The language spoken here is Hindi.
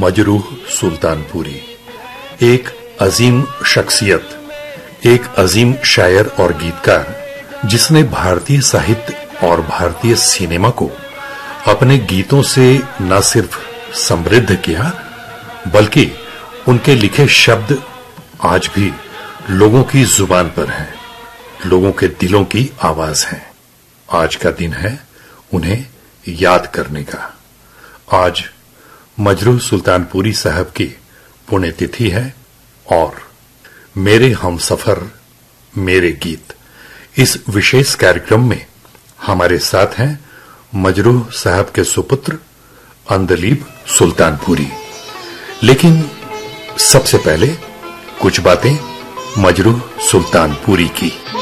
मजरूह सुल्तानपुरी एक अजीम शख्सियत, एक अजीम शायर और गीतकार जिसने भारतीय साहित्य और भारतीय सिनेमा को अपने गीतों से न सिर्फ समृद्ध किया बल्कि उनके लिखे शब्द आज भी लोगों की जुबान पर हैं, लोगों के दिलों की आवाज है। आज का दिन है उन्हें याद करने का। आज मजरूह सुल्तानपुरी साहब की पुण्यतिथि है और मेरे हमसफर मेरे गीत इस विशेष कार्यक्रम में हमारे साथ हैं मजरूह साहब के सुपुत्र अंदलीब सुल्तानपुरी। लेकिन सबसे पहले कुछ बातें मजरूह सुल्तानपुरी की।